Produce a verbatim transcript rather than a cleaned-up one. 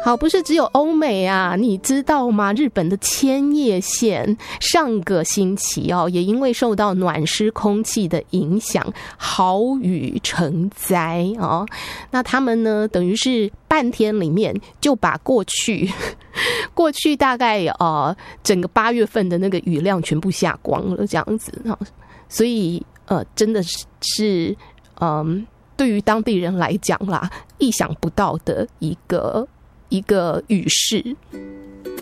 好，不是只有欧美啊，你知道吗？日本的千叶县上个星期哦，也因为受到暖湿空气的影响，豪雨成灾哦。那他们呢，等于是半天里面就把过去过去大概呃整个八月份的那个雨量全部下光了，这样子哈。所以呃，真的是嗯，对于当地人来讲啦，意想不到的一个。一个雨势。